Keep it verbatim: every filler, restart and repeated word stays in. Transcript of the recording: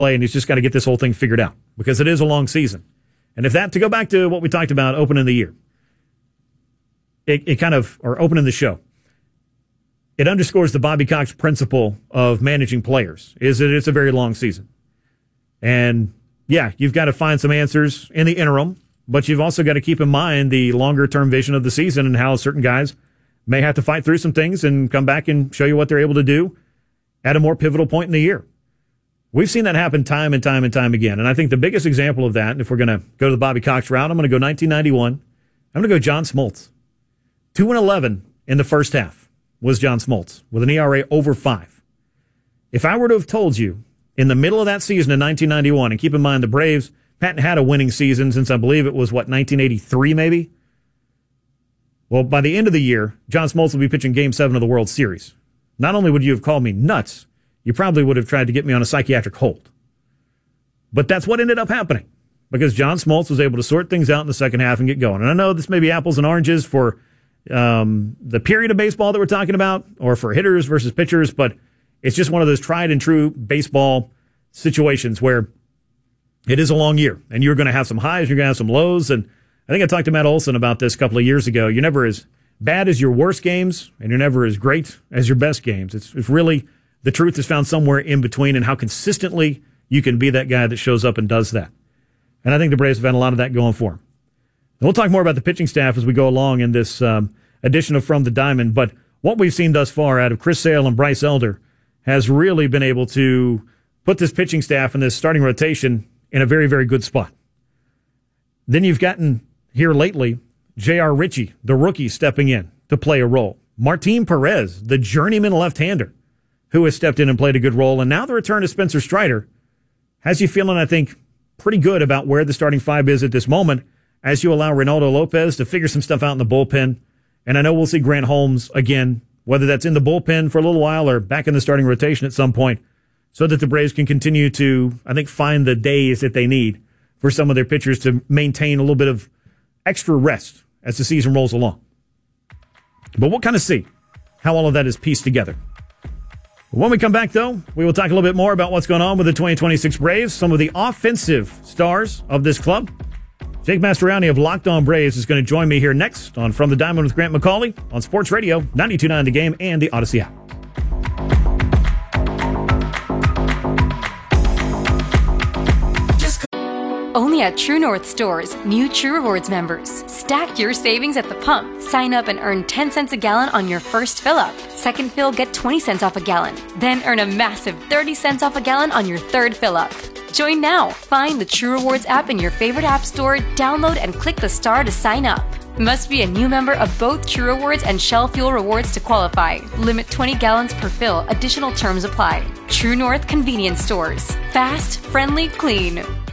play, and he's just got to get this whole thing figured out because it is a long season. And if that, to go back to what we talked about opening the year, it, it kind of, or opening the show, it underscores the Bobby Cox principle of managing players, is that it's a very long season. And yeah, you've got to find some answers in the interim, but you've also got to keep in mind the longer-term vision of the season and how certain guys may have to fight through some things and come back and show you what they're able to do at a more pivotal point in the year. We've seen that happen time and time and time again. And I think the biggest example of that, and if we're going to go to the Bobby Cox route, I'm going to go nineteen ninety-one. I'm going to go John Smoltz. two and eleven in the first half was John Smoltz with an E R A over five. If I were to have told you in the middle of that season in nineteen ninety-one, and keep in mind the Braves hadn't had a winning season since I believe it was, what, nineteen eighty-three maybe? Well, by the end of the year, John Smoltz will be pitching Game seven of the World Series. Not only would you have called me nuts, you probably would have tried to get me on a psychiatric hold. But that's what ended up happening because John Smoltz was able to sort things out in the second half and get going. And I know this may be apples and oranges for um, the period of baseball that we're talking about or for hitters versus pitchers, but it's just one of those tried and true baseball situations where it is a long year and you're going to have some highs, you're going to have some lows. And I think I talked to Matt Olson about this a couple of years ago. You're never as bad as your worst games and you're never as great as your best games. It's, it's really... The truth is found somewhere in between and how consistently you can be that guy that shows up and does that. And I think the Braves have had a lot of that going for them. And we'll talk more about the pitching staff as we go along in this um, edition of From the Diamond. But what we've seen thus far out of Chris Sale and Bryce Elder has really been able to put this pitching staff and this starting rotation in a very, very good spot. Then you've gotten here lately J R. Ritchie, the rookie, stepping in to play a role. Martin Perez, the journeyman left-hander, who has stepped in and played a good role. And now the return of Spencer Strider has you feeling, I think, pretty good about where the starting five is at this moment as you allow Reynaldo Lopez to figure some stuff out in the bullpen. And I know we'll see Grant Holmes again, whether that's in the bullpen for a little while or back in the starting rotation at some point, so that the Braves can continue to, I think, find the days that they need for some of their pitchers to maintain a little bit of extra rest as the season rolls along. But we'll kind of see how all of that is pieced together. When we come back, though, we will talk a little bit more about what's going on with the twenty twenty-six Braves, some of the offensive stars of this club. Jake Mastriani of Locked On Braves is going to join me here next on From the Diamond with Grant McCauley on Sports Radio, ninety-two point nine The Game and the Odyssey app. Only at True North stores, new True Rewards members. Stack your savings at the pump. Sign up and earn ten cents a gallon on your first fill-up. Second fill, get twenty cents off a gallon. Then earn a massive thirty cents off a gallon on your third fill-up. Join now. Find the True Rewards app in your favorite app store, download and click the star to sign up. Must be a new member of both True Rewards and Shell Fuel Rewards to qualify. Limit twenty gallons per fill. Additional terms apply. True North Convenience Stores. Fast, friendly, clean.